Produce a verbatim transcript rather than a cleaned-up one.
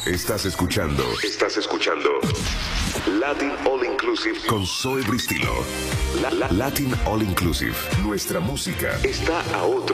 Estás escuchando. Estás escuchando. Latin All Inclusive con Zoe Bristilo. La, la, Latin All Inclusive. Nuestra música está a otro